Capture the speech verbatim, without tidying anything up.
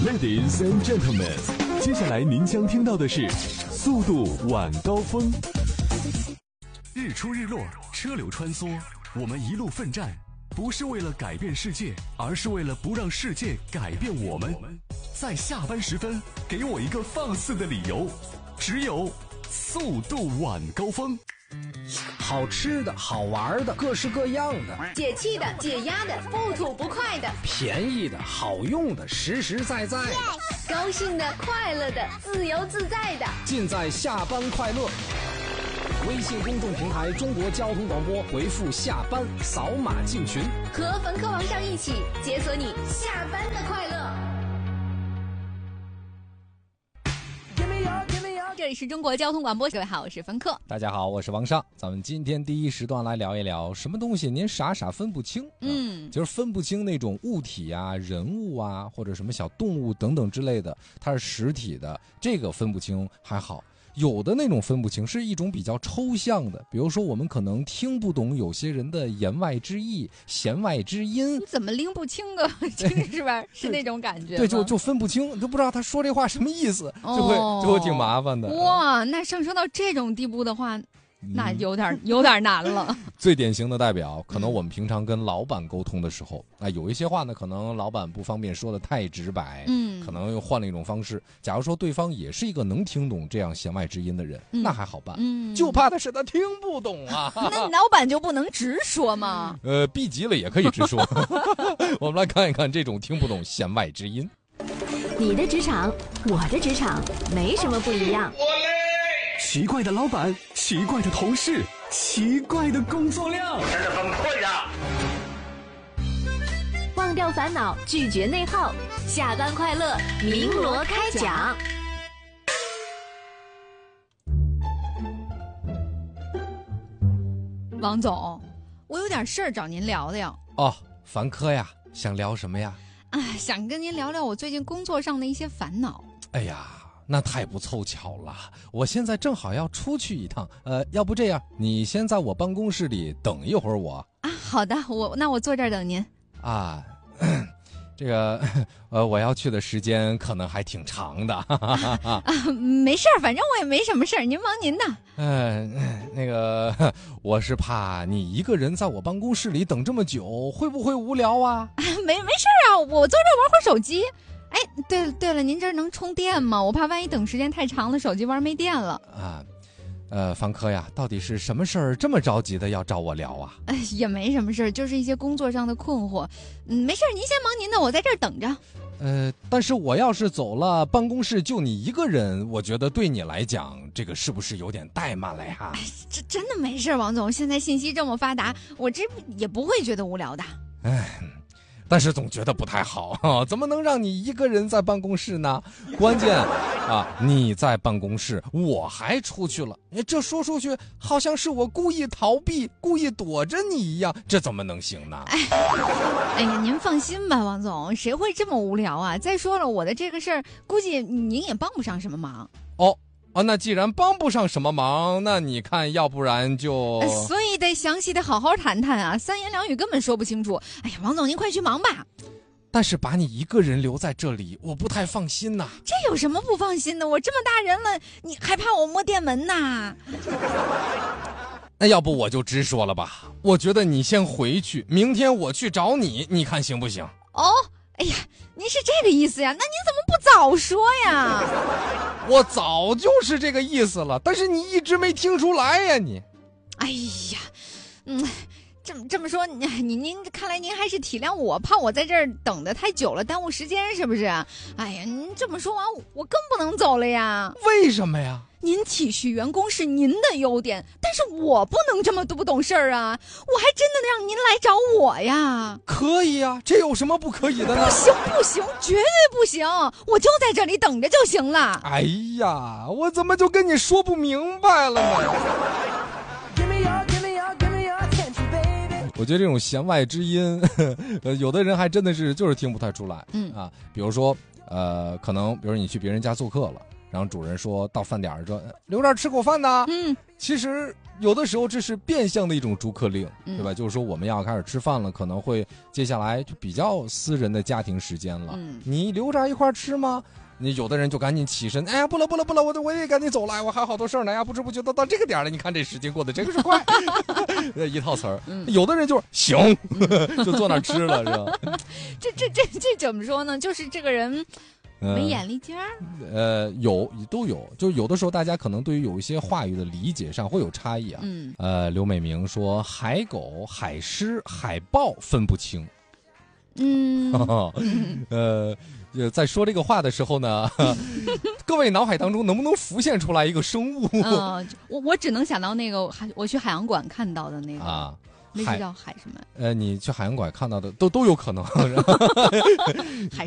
Ladies and gentlemen， 接下来您将听到的是速度晚高峰。日出日落，车流穿梭，我们一路奋战，不是为了改变世界，而是为了不让世界改变我们。在下班时分，给我一个放肆的理由，只有速度晚高峰。 好吃的好玩的各式各样的， 解气的解压的不吐不快的， 便宜的好用的实实在在的， yes! 高兴的快乐的自由自在的， 尽在下班快乐。微信公众平台中国交通广播，回复下班扫码进群， 和冯科王上一起解锁你下班的快乐。这里是中国交通广播，各位好，我是冯克。 大家好，我是王尚。咱们今天第一时段来聊一聊什么东西您傻傻分不清。嗯，就是分不清那种物体啊、人物啊，或者什么小动物等等之类的，它是实体的，这个分不清还好。有的那种分不清是一种比较抽象的，比如说我们可能听不懂有些人的言外之意、弦外之音。 你怎么拎不清啊？是吧？是那种感觉。 对，就就分不清，都不知道他说这话什么意思，就会、哦、就会挺麻烦的。 哇，那上升到这种地步的话，那有点有点难了。 最典型的代表，可能我们平常跟老板沟通的时候，啊、呃，有一些话呢，可能老板不方便说的太直白，嗯，可能又换了一种方式。假如说对方也是一个能听懂这样弦外之音的人，嗯、那还好办，嗯，就怕的是他听不懂啊。 那老板就不能直说吗？ 呃，逼急了也可以直说。我们来看一看这种听不懂弦外之音。 你的职场，我的职场，没什么不一样。 奇怪的老板，奇怪的同事，奇怪的工作量，真的崩溃呀！ 忘掉烦恼，拒绝内耗，下班快乐，鸣锣开讲。 王总，我有点事儿找您聊聊。 哦，凡科呀，想聊什么呀？ 啊，想跟您聊聊我最近工作上的一些烦恼。 哎呀，那太不凑巧了，我现在正好要出去一趟，呃，要不这样，你先在我办公室里等一会儿我。 啊，好的，我那我坐这儿等您。 啊，这个呃，我要去的时间可能还挺长的。 啊，没事儿，反正我也没什么事儿，您忙您的。 嗯、呃，那个我是怕你一个人在我办公室里等这么久，会不会无聊啊？ 啊没没事儿啊，我坐这儿玩会儿手机。哎，对了对了，您这儿能充电吗？我怕万一等时间太长了，手机玩没电了。 啊，呃，方科呀，到底是什么事儿这么着急的要找我聊啊？ 哎，也没什么事儿，就是一些工作上的困惑。嗯，没事儿，您先忙您的，我在这儿等着。 呃，但是我要是走了，办公室就你一个人，我觉得对你来讲，这个是不是有点怠慢了呀？ 哎，这真的没事，王总，现在信息这么发达，我这也不会觉得无聊的。 哎。但是总觉得不太好啊，怎么能让你一个人在办公室呢？关键啊，你在办公室，我还出去了，这说出去好像是我故意逃避、故意躲着你一样，这怎么能行呢？ 哎，哎呀，您放心吧，王总，谁会这么无聊啊？再说了，我的这个事儿，估计您也帮不上什么忙。 哦。啊，那既然帮不上什么忙，那你看，要不然就…… 所以得详细的好好谈谈啊，三言两语根本说不清楚。哎呀，王总，您快去忙吧。 但是把你一个人留在这里，我不太放心呐。 这有什么不放心的？我这么大人了，你还怕我摸电门呐？ 那要不我就直说了吧，我觉得你先回去，明天我去找你，你看行不行？ 哦。哎呀，您是这个意思呀？那您怎么不早说呀？ 我早就是这个意思了，但是你一直没听出来呀你。 哎呀，嗯，这么这么说，你你您看来您还是体谅我，怕我在这儿等得太久了，耽误时间是不是？哎呀，您这么说完，我更不能走了呀。 为什么呀？ 您体恤员工是您的优点，但是我不能这么不懂事儿啊！我还真的让您来找我呀！ 可以啊，这有什么不可以的呢？ 不行不行，绝对不行！我就在这里等着就行了。 哎呀，我怎么就跟你说不明白了呢？我觉得这种弦外之音，呃，有的人还真的是就是听不太出来。嗯啊，比如说，呃，可能比如你去别人家做客了。 然后主人说到饭点儿说留这儿吃口饭呢。 嗯， 其实有的时候这是变相的一种逐客令， 嗯、 对吧？就是说我们要开始吃饭了，可能会接下来就比较私人的家庭时间了。 嗯， 你留着一块吃吗？你有的人就赶紧起身，哎呀，不了不了不了，我得我也赶紧走了，我还有好多事儿呢呀，不知不觉都到这个点了，你看这时间过得真是快，一套词儿。嗯、有的人就是行，就坐那儿吃了，是吧？ 这这这这怎么说呢？就是这个人没眼力劲儿。 呃，有都有，就有的时候大家可能对于有一些话语的理解上会有差异啊。 嗯， 呃，刘美明说海狗、海狮、海豹分不清。 嗯， 呃。呃，在说这个话的时候呢，各位脑海当中能不能浮现出来一个生物？ 呃、我我只能想到那个海，我去海洋馆看到的那个啊， 那是叫海什么？ 呃，你去海洋馆看到的都都有可能。海